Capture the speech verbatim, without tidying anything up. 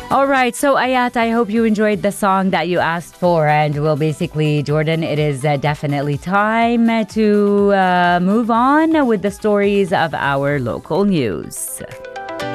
All right, so Ayat, I hope you enjoyed the song that you asked for. And well, basically, Jordan, it is uh, definitely time to uh, move on with the stories of our local news.